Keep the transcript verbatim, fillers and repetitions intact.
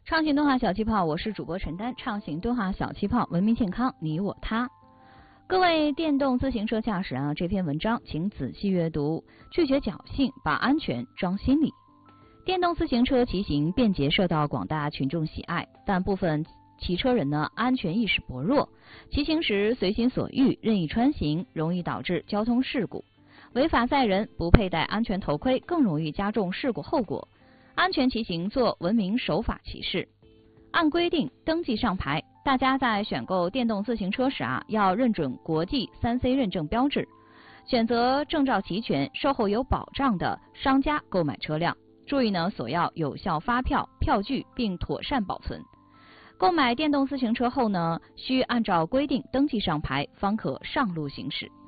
畅行动画小气泡，我是主播陈丹。畅行动画小气泡，文明健康，你我他。各位电动自行车驾驶啊，这篇文章请仔细阅读，拒绝侥幸，把安全装心里。电动自行车骑行便捷，受到广大群众喜爱，但部分骑车人呢，安全意识薄弱，骑行时随心所欲，任意穿行，容易导致交通事故。违法载人，不佩戴安全头盔，更容易加重事故后果。安全骑行，做文明守法骑士。按规定登记上牌，大家在选购电动自行车时啊，要认准国际 三 C 认证标志，选择证照齐全、售后有保障的商家购买车辆。注意呢，索要有效发票、票据，并妥善保存。购买电动自行车后呢，需按照规定登记上牌，方可上路行驶。